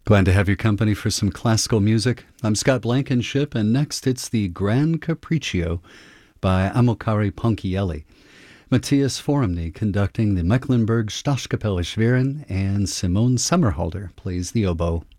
Glad to have your company for some classical music. I'm Scott Blankenship, and next it's the Grand Capriccio by Amilcare Ponchielli. Matthias Foremny conducting the Mecklenburg Staatskapelle Schwerin, and Simone Sommerhalder plays the oboe.